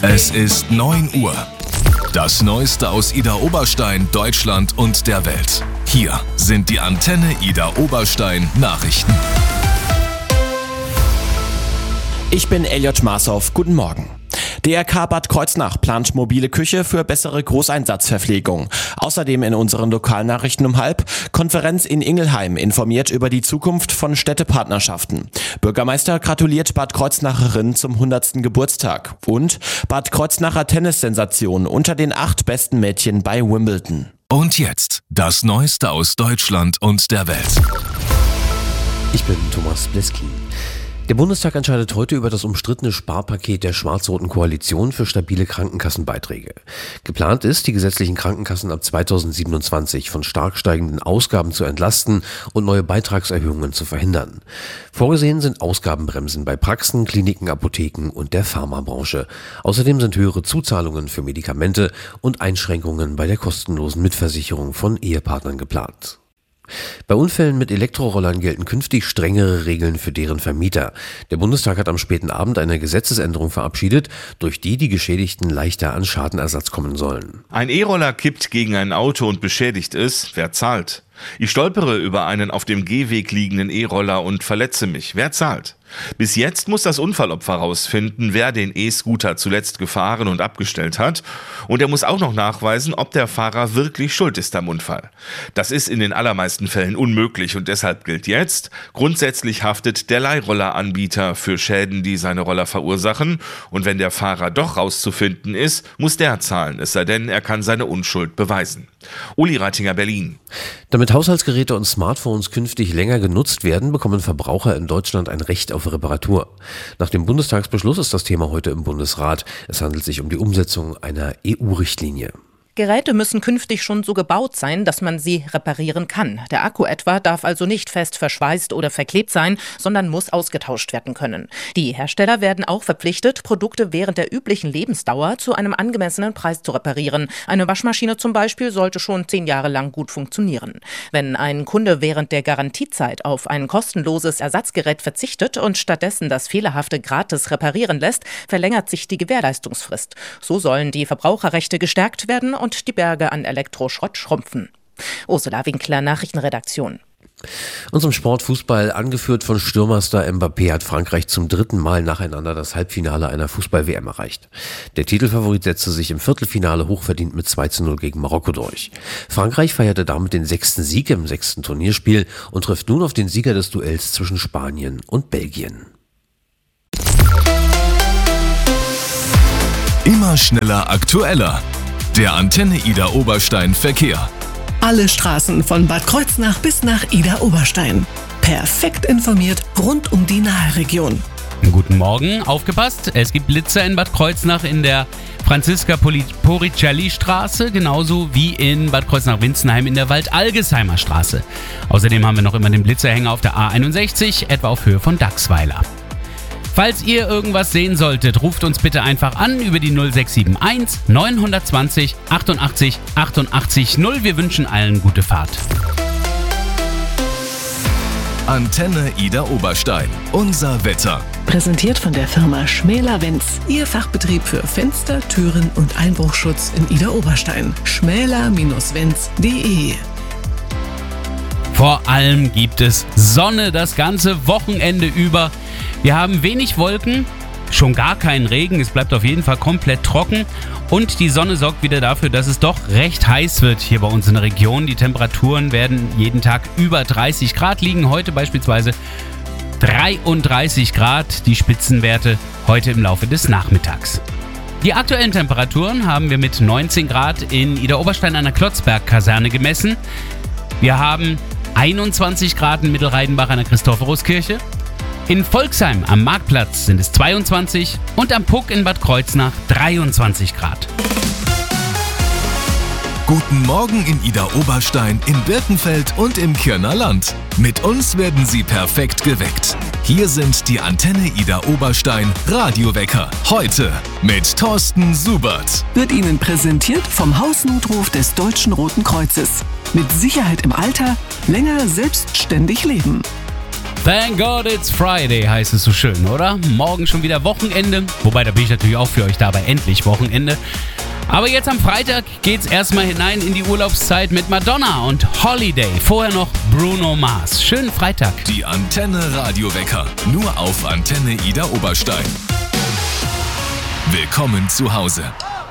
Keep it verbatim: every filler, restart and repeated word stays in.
Es ist neun Uhr. Das Neueste aus Idar Oberstein, Deutschland und der Welt. Hier sind die Antenne Idar Oberstein Nachrichten. Ich bin Elliot Marshoff. Guten Morgen. D R K Bad Kreuznach plant mobile Küche für bessere Großeinsatzverpflegung. Außerdem in unseren Lokalnachrichten um halb. Konferenz in Ingelheim informiert über die Zukunft von Städtepartnerschaften. Bürgermeister gratuliert Bad Kreuznacherin zum hundertsten Geburtstag. Und Bad Kreuznacher Tennissensation unter den acht besten Mädchen bei Wimbledon. Und jetzt das Neueste aus Deutschland und der Welt. Ich bin Thomas Bleski. Der Bundestag entscheidet heute über das umstrittene Sparpaket der schwarz-roten Koalition für stabile Krankenkassenbeiträge. Geplant ist, die gesetzlichen Krankenkassen ab zweitausendsiebenundzwanzig von stark steigenden Ausgaben zu entlasten und neue Beitragserhöhungen zu verhindern. Vorgesehen sind Ausgabenbremsen bei Praxen, Kliniken, Apotheken und der Pharmabranche. Außerdem sind höhere Zuzahlungen für Medikamente und Einschränkungen bei der kostenlosen Mitversicherung von Ehepartnern geplant. Bei Unfällen mit Elektrorollern gelten künftig strengere Regeln für deren Vermieter. Der Bundestag hat am späten Abend eine Gesetzesänderung verabschiedet, durch die die Geschädigten leichter an Schadenersatz kommen sollen. Ein E-Roller kippt gegen ein Auto und beschädigt es. Wer zahlt? Ich stolpere über einen auf dem Gehweg liegenden E-Roller und verletze mich. Wer zahlt? Bis jetzt muss das Unfallopfer herausfinden, wer den E-Scooter zuletzt gefahren und abgestellt hat. Und er muss auch noch nachweisen, ob der Fahrer wirklich schuld ist am Unfall. Das ist in den allermeisten Fällen unmöglich und deshalb gilt jetzt, grundsätzlich haftet der Leihrolleranbieter für Schäden, die seine Roller verursachen. Und wenn der Fahrer doch rauszufinden ist, muss der zahlen, es sei denn, er kann seine Unschuld beweisen. Uli Reitinger, Berlin. Damit Haushaltsgeräte und Smartphones künftig länger genutzt werden, bekommen Verbraucher in Deutschland ein Recht auf Reparatur. Nach dem Bundestagsbeschluss ist das Thema heute im Bundesrat. Es handelt sich um die Umsetzung einer E U-Richtlinie. Geräte müssen künftig schon so gebaut sein, dass man sie reparieren kann. Der Akku etwa darf also nicht fest verschweißt oder verklebt sein, sondern muss ausgetauscht werden können. Die Hersteller werden auch verpflichtet, Produkte während der üblichen Lebensdauer zu einem angemessenen Preis zu reparieren. Eine Waschmaschine zum Beispiel sollte schon zehn Jahre lang gut funktionieren. Wenn ein Kunde während der Garantiezeit auf ein kostenloses Ersatzgerät verzichtet und stattdessen das Fehlerhafte gratis reparieren lässt, verlängert sich die Gewährleistungsfrist. So sollen die Verbraucherrechte gestärkt werden und die Berge an Elektroschrott schrumpfen. Ursula Winkler, Nachrichtenredaktion. Und zum Sportfußball, angeführt von Stürmerstar Mbappé, hat Frankreich zum dritten Mal nacheinander das Halbfinale einer Fußball-W M erreicht. Der Titelfavorit setzte sich im Viertelfinale hochverdient mit zwei zu null gegen Marokko durch. Frankreich feierte damit den sechsten Sieg im sechsten Turnierspiel und trifft nun auf den Sieger des Duells zwischen Spanien und Belgien. Immer schneller, aktueller. Der Antenne Idar Oberstein Verkehr. Alle Straßen von Bad Kreuznach bis nach Idar Oberstein. Perfekt informiert rund um die Naheregion. Guten Morgen, aufgepasst, es gibt Blitzer in Bad Kreuznach in der Franziska-Poricelli-Straße, genauso wie in Bad Kreuznach-Winzenheim in der Wald-Algesheimer Straße. Außerdem haben wir noch immer den Blitzerhänger auf der A einundsechzig, etwa auf Höhe von Dachsweiler. Falls ihr irgendwas sehen solltet, ruft uns bitte einfach an über die null sechs sieben eins neun zwei null achtundachtzig achtundachtzig null. Wir wünschen allen gute Fahrt. Antenne Idar Oberstein. Unser Wetter. Präsentiert von der Firma Schmäler-Wenz. Ihr Fachbetrieb für Fenster, Türen und Einbruchschutz in Idar Oberstein. schmäler Bindestrich wenz punkt de. Vor allem gibt es Sonne das ganze Wochenende über. Wir haben wenig Wolken, schon gar keinen Regen, es bleibt auf jeden Fall komplett trocken und die Sonne sorgt wieder dafür, dass es doch recht heiß wird hier bei uns in der Region. Die Temperaturen werden jeden Tag über dreißig Grad liegen, heute beispielsweise dreiunddreißig Grad, die Spitzenwerte heute im Laufe des Nachmittags. Die aktuellen Temperaturen haben wir mit neunzehn Grad in Idar Oberstein an der Klotzberg-Kaserne gemessen. Wir haben einundzwanzig Grad in Mittelreidenbach an der Christophoruskirche. In Volksheim am Marktplatz sind es zweiundzwanzig und am Puck in Bad Kreuznach dreiundzwanzig Grad. Guten Morgen in Idar Oberstein, in Birkenfeld und im Kirner Land. Mit uns werden Sie perfekt geweckt. Hier sind die Antenne Idar Oberstein Radiowecker. Heute mit Thorsten Subert. Wird Ihnen präsentiert vom Hausnotruf des Deutschen Roten Kreuzes. Mit Sicherheit im Alter, länger selbstständig leben. Thank God it's Friday heißt es so schön, oder? Morgen schon wieder Wochenende. Wobei, da bin ich natürlich auch für euch da, aber endlich Wochenende. Aber jetzt am Freitag geht's erstmal hinein in die Urlaubszeit mit Madonna und Holiday. Vorher noch Bruno Mars. Schönen Freitag. Die Antenne Radiowecker. Nur auf Antenne Ida Oberstein. Willkommen zu Hause.